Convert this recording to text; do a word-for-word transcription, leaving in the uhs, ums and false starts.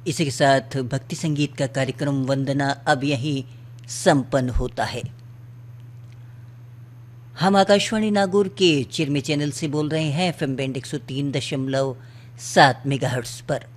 इसी के साथ भक्ति संगीत का कार्यक्रम वंदना अब यहीं संपन्न होता है। हम आकाशवाणी नागौर के चिरमे चैनल से बोल रहे हैं एफ एम बैंड एक सौ तीन दशमलव सात मेगाहर्ट्ज पर।